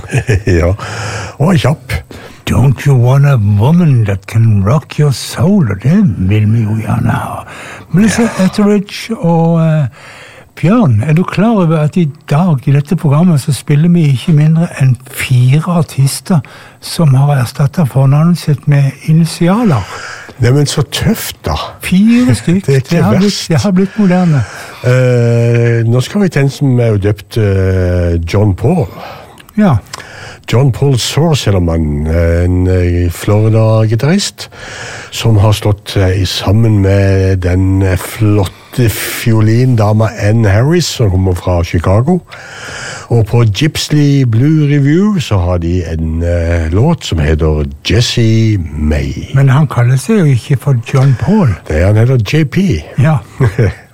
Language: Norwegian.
Ja, og kjapp. Don't you want a woman that can rock your soul? Og det vil vi jo gjerne ha. Melissa Etheridge og Bjørn, du klar over at i dag i dette programmet så spiller vi ikke mindre enn 4 artister som har erstattet fornavnet sitt med initialer? Nei, men så tøft da. 4 stykker. Det er ikke verst. Det har blitt moderne. Nå skal vi til en som jo døpt John Paul. Ja. John Paul Sorcellerman, en Florida-gitarrist, som har stått sammen med den flotte fiolindama Ann Harris, som kommer fra Chicago. Og på Gypsy Blue Review så har de en låt som heter Jessie May. Men han kaller seg jo ikke for John Paul. Det han heter JP. Ja.